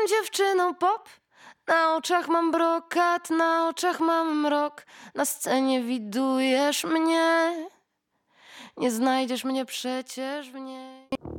Jestem dziewczyną pop, na oczach mam brokat, na oczach mam mrok. Na scenie widujesz mnie, nie znajdziesz mnie przecież w niej.